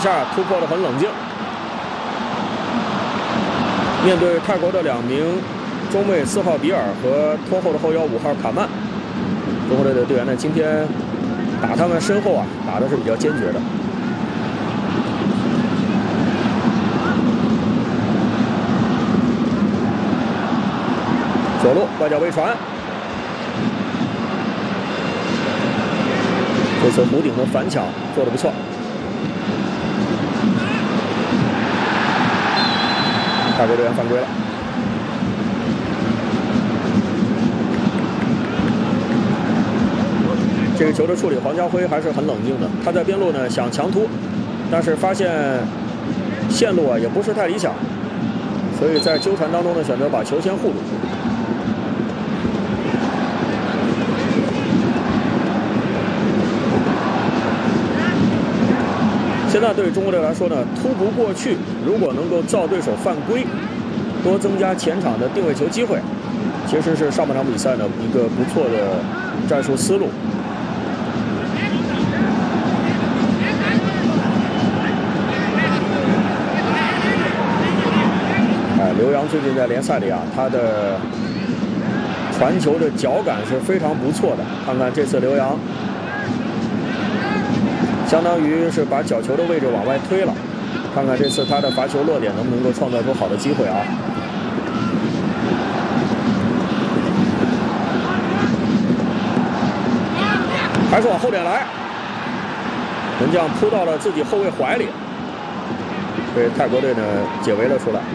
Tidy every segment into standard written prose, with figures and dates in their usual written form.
下突破的很冷静。面对泰国的2名中卫4号比尔和拖后的后腰5号卡曼，中国队的队员呢今天打他们身后啊，打的是比较坚决的。左路外脚背传，这次弧顶的反抢做得不错。泰国队员犯规了。这个球的处理，黄家辉还是很冷静的。他在边路呢想强突，但是发现线路啊也不是太理想，所以在纠缠当中呢选择把球先护住。现在对于中国队来说呢，突不过去，如果能够造对手犯规，多增加前场的定位球机会，其实是上半场比赛呢一个不错的战术思路。刘洋最近在联赛里啊，他的传球的脚感是非常不错的。看看这次刘洋，相当于是把角球的位置往外推了。看看这次他的罚球落点能不能够创造出好的机会啊！还是往后点来，门将扑到了自己后卫怀里，被泰国队呢解围了出来。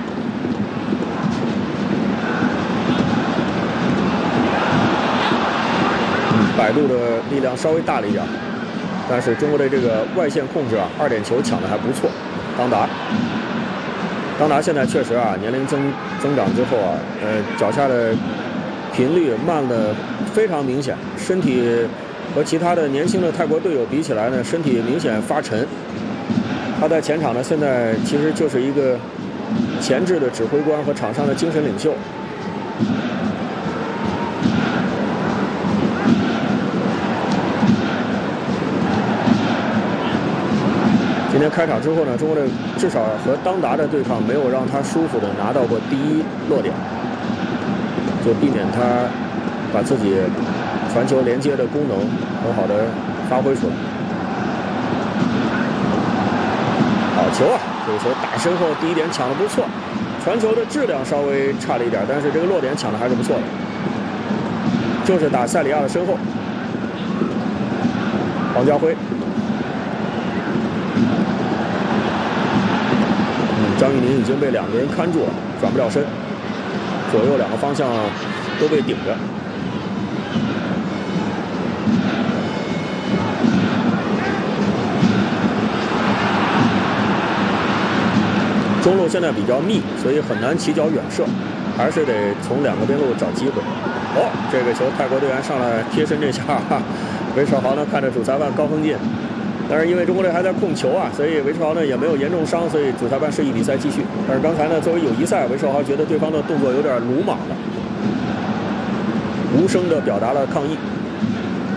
摆渡的力量稍微大了一点，但是中国队这个外线控制啊，2点球抢的还不错。当达现在确实啊，年龄增长之后啊，脚下的频率慢的非常明显，身体和其他的年轻的泰国队友比起来呢，身体明显发沉。他在前场呢，现在其实就是一个前置的指挥官和场上的精神领袖。今天开场之后呢，中国队至少和当达的对抗没有让他舒服的拿到过第1落点，就避免他把自己传球连接的功能很好的发挥出来。好球啊！这个球打身后第1点抢得不错，传球的质量稍微差了一点，但是这个落点抢的还是不错的，就是打塞里亚的身后。黄家辉。张玉宁已经被2个人看住了，转不了身，左右2个方向都被顶着。中路现在比较密，所以很难起脚远射，还是得从2个边路找机会。哦，这个球泰国队员上来贴身这下，韦世豪呢看着主裁判高亨进。但是因为中国队还在控球啊，所以韦世豪呢也没有严重伤，所以主裁判示意比赛继续。但是刚才呢，作为友谊赛，韦世豪觉得对方的动作有点鲁莽了，无声地表达了抗议。